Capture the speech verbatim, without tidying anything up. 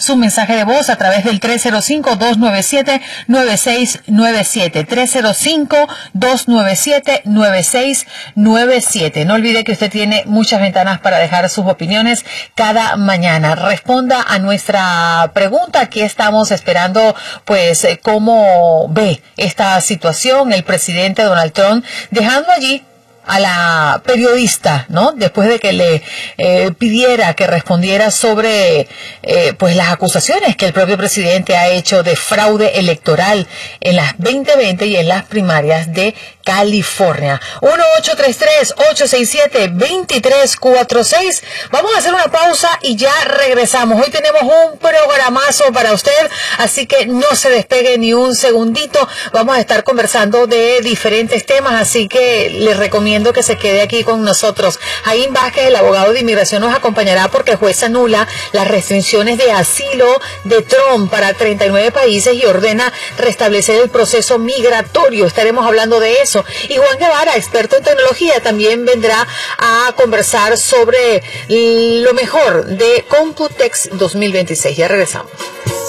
su mensaje de voz a través del tres cero cinco, dos nueve siete, nueve seis nueve siete. tres cero cinco, dos nueve siete, nueve seis nueve siete. No olvide que usted tiene muchas ventanas para dejar sus opiniones cada mañana. Responda a nuestra pregunta. Aquí estamos esperando, pues, cómo ve esta situación el presidente Donald Trump, dejando allí a la periodista, ¿no? Después de que le eh, pidiera que respondiera sobre eh, pues las acusaciones que el propio presidente ha hecho de fraude electoral en las veinte veinte y en las primarias de California. uno ocho tres tres, ocho seis siete, dos tres cuatro seis. Vamos a hacer una pausa y ya regresamos. Hoy tenemos un programazo para usted, así que no se despegue ni un segundito. Vamos a estar conversando de diferentes temas, así que les recomiendo que se quede aquí con nosotros. Jaime Vázquez, el abogado de inmigración, nos acompañará porque el juez anula las restricciones de asilo de Trump para treinta y nueve países y ordena restablecer el proceso migratorio. Estaremos hablando de eso. Y Juan Guevara, experto en tecnología, también vendrá a conversar sobre lo mejor de Computex dos mil veintiséis. Ya regresamos.